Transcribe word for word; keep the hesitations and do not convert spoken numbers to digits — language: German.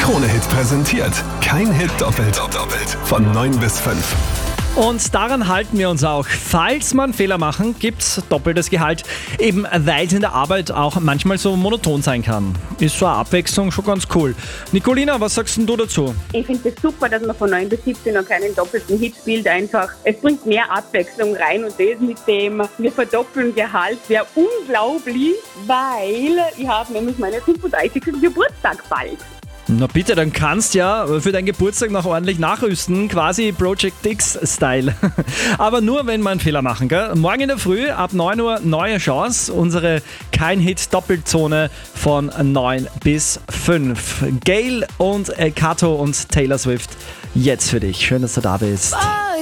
Krone-Hit präsentiert. Kein Hit doppelt. doppelt. Von neun bis fünf. Und daran halten wir uns auch. Falls man Fehler machen, gibt's doppeltes Gehalt. Eben weil es in der Arbeit auch manchmal so monoton sein kann. Ist so eine Abwechslung schon ganz cool. Nicolina, was sagst denn du dazu? Ich finde es super, dass man von neun bis siebzehn noch keinen doppelten Hit spielt. Einfach, es bringt mehr Abwechslung rein und das mit dem, wir verdoppeln Gehalt, wäre unglaublich, weil ich habe nämlich meinen fünfunddreißigsten Geburtstag bald. Na bitte, dann kannst ja für deinen Geburtstag noch ordentlich nachrüsten, quasi Project X-Style. Aber nur, wenn man einen Fehler machen, gell? Morgen in der Früh ab neun Uhr neue Chance, unsere Kein-Hit-Doppelzone von neun bis fünf. Gail und äh, Kato und Taylor Swift jetzt für dich. Schön, dass du da bist.